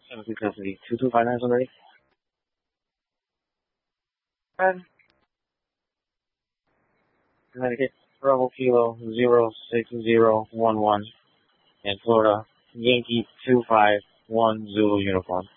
72 custody, 2259 already. And Connecticut, Bravo Kilo 06011 in Florida, Yankee 251 Zulu uniform.